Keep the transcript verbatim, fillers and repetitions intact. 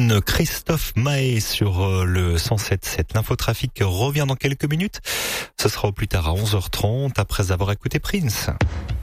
Lune, Christophe Maé sur le cent sept sept. L'infotrafic revient dans quelques minutes. Ce sera au plus tard à onze heures trente après avoir écouté Prince.